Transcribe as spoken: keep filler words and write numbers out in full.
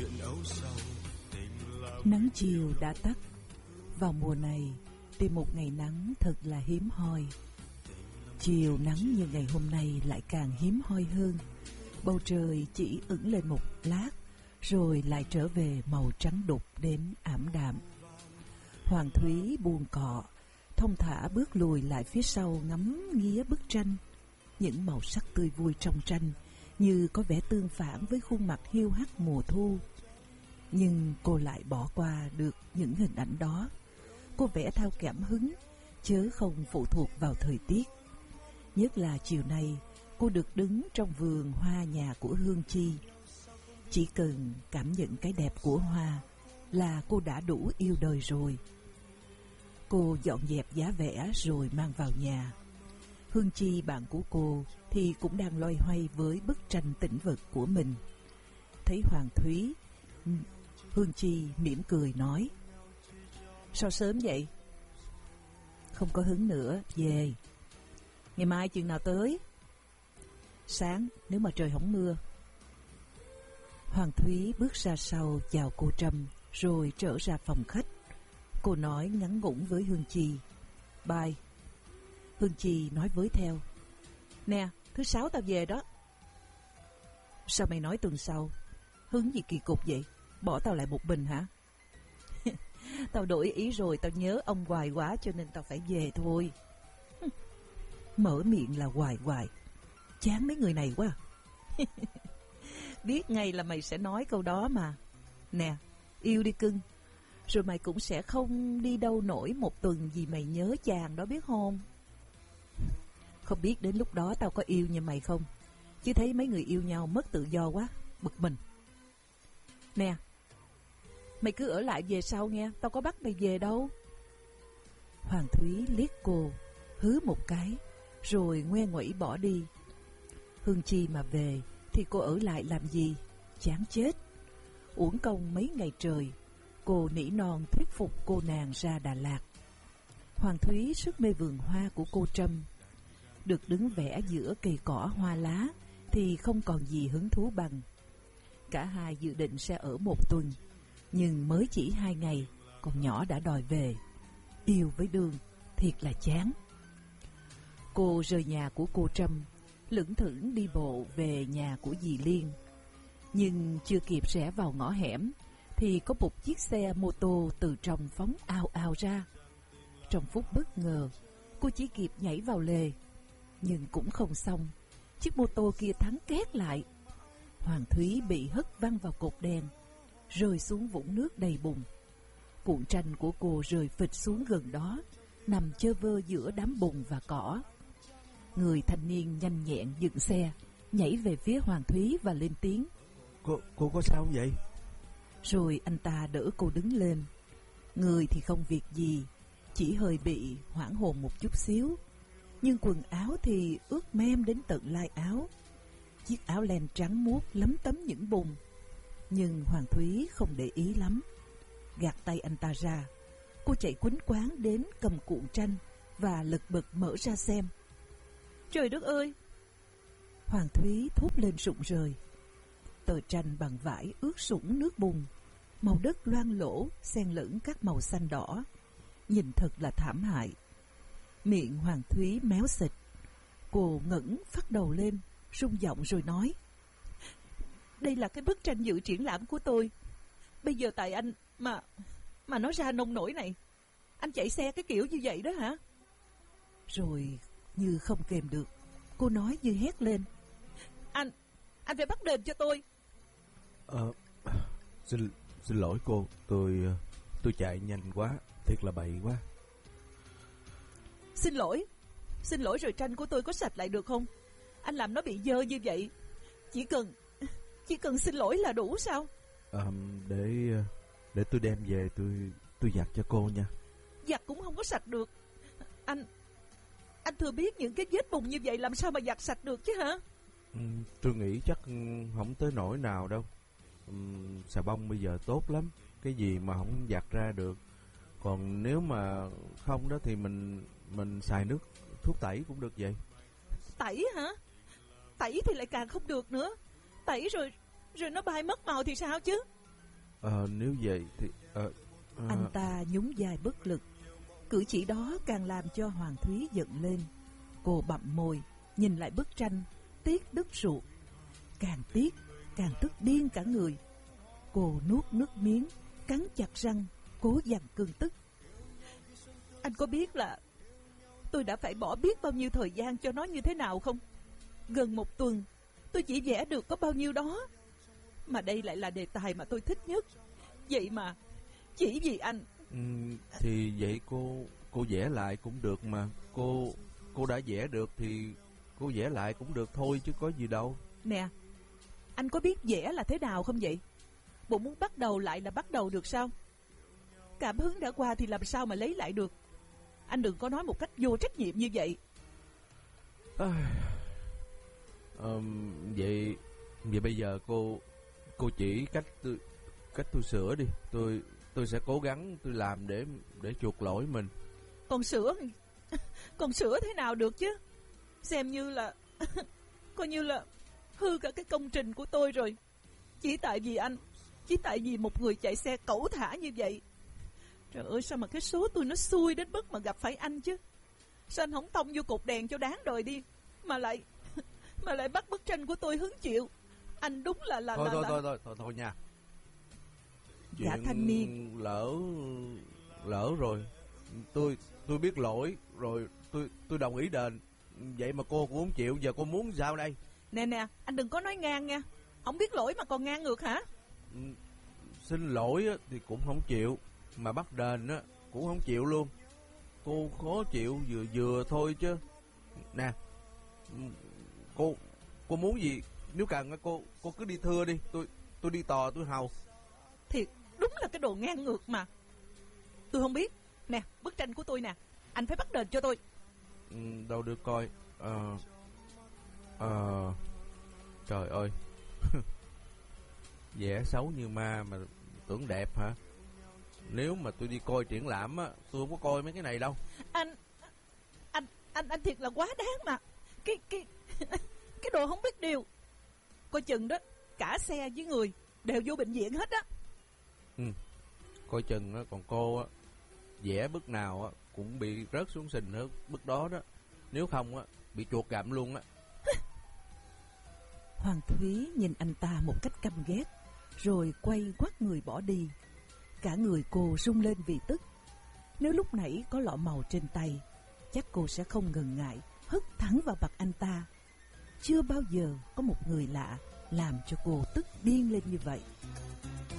Nắng chiều đã tắt. Vào mùa này, tìm một ngày nắng thật là hiếm hoi. Chiều nắng như ngày hôm nay lại càng hiếm hoi hơn. Bầu trời chỉ ửng lên một lát, rồi lại trở về màu trắng đục đến ảm đạm. Hoàng Thúy buông cọ, thong thả bước lùi lại phía sau ngắm nghía bức tranh. Những màu sắc tươi vui trong tranh như có vẻ tương phản với khuôn mặt hiu hắt mùa thu. Nhưng cô lại bỏ qua được những hình ảnh đó. Cô vẽ theo cảm hứng, chớ không phụ thuộc vào thời tiết. Nhất là chiều nay, cô được đứng trong vườn hoa nhà của Hương Chi. Chỉ cần cảm nhận cái đẹp của hoa là cô đã đủ yêu đời rồi. Cô dọn dẹp giá vẽ rồi mang vào nhà. Hương Chi, bạn của cô, thì cũng đang loay hoay với bức tranh tĩnh vật của mình. Thấy Hoàng Thúy, Hương Chi mỉm cười nói: "Sao sớm vậy?" "Không có hứng nữa, về." "Ngày mai chừng nào tới?" "Sáng, nếu mà trời không mưa." Hoàng Thúy bước ra sau chào cô Trâm, rồi trở ra phòng khách. Cô nói ngắn ngủn với Hương Chi: "Bye." Hương Chi nói với theo: "Nè, thứ sáu tao về đó." "Sao mày nói tuần sau? Hứng gì kỳ cục vậy? Bỏ tao lại một mình hả?" "Tao đổi ý rồi, tao nhớ ông hoài quá cho nên tao phải về thôi." Mở miệng là hoài hoài, chán mấy người này quá. "Biết ngay là mày sẽ nói câu đó mà. Nè, yêu đi cưng, rồi mày cũng sẽ không đi đâu nổi một tuần vì mày nhớ chàng đó biết không?" "Không biết đến lúc đó tao có yêu như mày không, chứ thấy mấy người yêu nhau mất tự do quá, bực mình." "Nè, mày cứ ở lại về sau nghe, tao có bắt mày về đâu." Hoàng Thúy liếc cô, hứ một cái, rồi ngoe nguẩy bỏ đi. Hương Chi mà về thì cô ở lại làm gì? Chán chết. Uổng công mấy ngày trời. Cô nỉ non thuyết phục cô nàng ra Đà Lạt. Hoàng Thúy rất mê vườn hoa của cô Trâm. Được đứng vẽ giữa cây cỏ hoa lá thì không còn gì hứng thú bằng. Cả hai dự định sẽ ở một tuần, nhưng mới chỉ hai ngày, con nhỏ đã đòi về. Yêu với Đường thiệt là chán. Cô rời nhà của cô Trâm, lững thững đi bộ về nhà của dì Liên. Nhưng chưa kịp rẽ vào ngõ hẻm thì có một chiếc xe mô tô từ trong phóng ao ao ra. Trong phút bất ngờ, cô chỉ kịp nhảy vào lề, nhưng cũng không xong, chiếc mô tô kia thắng két lại. Hoàng Thúy bị hất văng vào cột đèn, rơi xuống vũng nước đầy bùn. Cuộn tranh của cô rơi phịch xuống gần đó, nằm chơ vơ giữa đám bùn và cỏ. Người thanh niên nhanh nhẹn dừng xe, nhảy về phía Hoàng Thúy và lên tiếng: Cô, cô có sao không vậy?" Rồi anh ta đỡ cô đứng lên. Người thì không việc gì, chỉ hơi bị hoảng hồn một chút xíu, nhưng quần áo thì ướt mem đến tận lai áo. Chiếc áo len trắng muốt lấm tấm những bùn. Nhưng Hoàng Thúy không để ý lắm. Gạt tay anh ta ra, cô chạy quýnh quáng đến cầm cuộn tranh và lật bật mở ra xem. Trời đất ơi! Hoàng Thúy thốt lên rụng rời. Tờ tranh bằng vải ướt sũng nước bùn, màu đất loang lỗ xen lẫn các màu xanh đỏ, nhìn thật là thảm hại. Miệng Hoàng Thúy méo xịt. Cô ngẩng phát đầu lên, rung giọng rồi nói: "Đây là cái bức tranh dự triển lãm của tôi. Bây giờ tại anh mà mà nó ra nông nổi này. Anh chạy xe cái kiểu như vậy đó hả?" Rồi như không kềm được, cô nói như hét lên: Anh, anh phải bắt đền cho tôi." Ờ, xin, xin lỗi cô, tôi tôi chạy nhanh quá, thiệt là bậy quá." Xin lỗi? Xin lỗi rồi tranh của tôi có sạch lại được không? Anh làm nó bị dơ như vậy, Chỉ cần Chỉ cần xin lỗi là đủ sao? À, để để tôi đem về tôi tôi giặt cho cô nha. Giặt cũng không có sạch được. Anh Anh thừa biết những cái vết bùn như vậy làm sao mà giặt sạch được chứ hả? Ừ, tôi nghĩ chắc không tới nỗi nào đâu. Ừ, xà bông bây giờ tốt lắm, cái gì mà không giặt ra được. Còn nếu mà không đó thì mình mình xài nước thuốc tẩy cũng được vậy. Tẩy hả? Tẩy thì lại càng không được nữa. Tẩy rồi rồi nó bay mất màu thì sao chứ? Ờ, nếu vậy thì... Ờ, à... Anh ta nhún vai bất lực. Cử chỉ đó càng làm cho Hoàng Thúy giận lên. Cô bặm môi, nhìn lại bức tranh, tiếc đứt ruột. Càng tiếc, càng tức điên cả người. Cô nuốt nước miếng, cắn chặt răng, cố dằn cơn tức. Anh có biết là tôi đã phải bỏ biết bao nhiêu thời gian cho nó như thế nào không? Gần một tuần, tôi chỉ vẽ được có bao nhiêu đó. Mà đây lại là đề tài mà tôi thích nhất. Vậy mà, chỉ vì anh... Ừ, thì vậy cô cô vẽ lại cũng được mà. Cô cô đã vẽ được thì cô vẽ lại cũng được thôi chứ có gì đâu. Nè, anh có biết vẽ là thế nào không vậy? Bộ muốn bắt đầu lại là bắt đầu được sao? Cảm hứng đã qua thì làm sao mà lấy lại được? Anh đừng có nói một cách vô trách nhiệm như vậy. À, um, vậy vậy bây giờ cô cô chỉ cách tôi cách tôi sửa đi. Tôi tôi sẽ cố gắng tôi làm để để chuộc lỗi mình. Còn sửa còn sửa thế nào được chứ? Xem như là coi như là hư cả cái công trình của tôi rồi. Chỉ tại vì anh, chỉ tại vì một người chạy xe cẩu thả như vậy. Trời ơi, sao mà cái số tôi nó xui đến mức mà gặp phải anh chứ? Sao anh không tông vô cột đèn cho đáng đời đi, mà lại mà lại bắt bức tranh của tôi hứng chịu? Anh đúng là là thôi là, thôi, là... thôi thôi thôi thôi nha. Gã thanh niên lỡ lỡ rồi. Tôi tôi biết lỗi rồi, tôi tôi đồng ý đền. Vậy mà cô cũng không chịu, giờ cô muốn sao đây? Nè nè, anh đừng có nói ngang nha. Không biết lỗi mà còn ngang ngược hả? Ừ, xin lỗi thì cũng không chịu, mà bắt đền á cũng không chịu luôn. Cô khó chịu vừa vừa thôi chứ. Nè, cô cô muốn gì? Nếu cần cô cô cứ đi thưa đi, tôi tôi đi tò tôi hầu. Thiệt, đúng là cái đồ ngang ngược mà. Tôi không biết. Nè, bức tranh của tôi nè, anh phải bắt đền cho tôi. Ừ, đâu được coi. Ờ Ờ Trời ơi. Vẽ xấu như ma mà tưởng đẹp hả? Nếu mà tôi đi coi triển lãm á, tôi không có coi mấy cái này đâu. Anh Anh Anh anh thiệt là quá đáng mà. Cái cái Cái đồ không biết điều. Coi chừng đó, cả xe với người đều vô bệnh viện hết á. Ừ, coi chừng á, còn cô á vẽ bức nào á cũng bị rớt xuống sình hơn bức đó đó. Nếu không á bị chuột gặm luôn á. Hoàng Thúy nhìn anh ta một cách căm ghét, rồi quay quắt người bỏ đi. Cả người cô rung lên vì tức. Nếu lúc nãy có lọ màu trên tay, chắc cô sẽ không ngần ngại hất thẳng vào mặt anh ta. Chưa bao giờ có một người lạ làm cho cô tức điên lên như vậy.